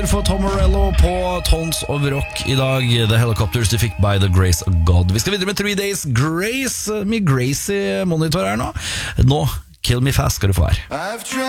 For Tom Morello på Tons of Rock i dag. The Helicopters du fikk by The Grace of God. Vi skal videre med 3 Days Grace. Mye Grace i monitor her nå. Nå, Kill Me Fast skal du få her.